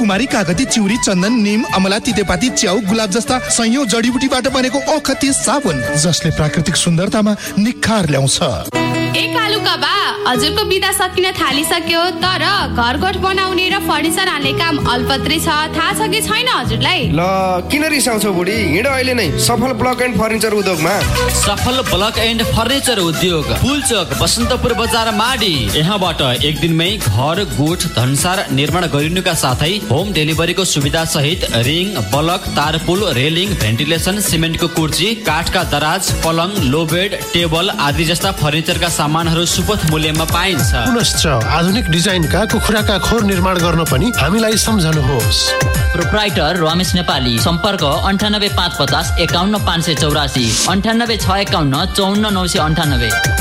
कुमारी, कागती, चिउरी, चन्दन, निम, अमला, तितेपाती, च्याउ, गुलाब जस्ता सयौं जडीबुटीबाट बनेको औखती साबुन जसले प्राकृतिक सुन्दरतामा निखार ल्याउँछ। ए कालुका बा, हजुरको बिदा सकिन थालिसक्यो, तर घरकोट बनाउने र फर्निचर हाल्ने काम अल्पत्रै छ, थाहा छ कि छैन हजुरलाई? ल किन रिसाउँछौ बुढी, हिँड अहिले नै सफल ब्लक एन्ड फर्निचर उद्योगमा। सफल ब्लक एन्ड फर्निचर उद्योग, पुलचोक, बसन्तपुर बजार, माडी। यहाँबाट एक दिनमै घर, गोठ, धनसार निर्माण गरिनुका साथै होम डेलिभरीको सुविधा सहित रिङ, बलक, तारपुल, रेलिङ, भेन्टिलेसन, सिमेन्टको कुर्ची, काठका दराज, पलङ, लोबेड, टेबल आदि जस्ता फर्निचरका सामानहरू सुपथ मूल्यमा पाइन्छ। पुनश्च आधुनिक डिजाइनका कुखुराका खोर निर्माण गर्न पनि हामीलाई सम्झनुहोस्। प्रोप्राइटर रमेश नेपाली, सम्पर्क 98 550 51 584, 98 651 54 998।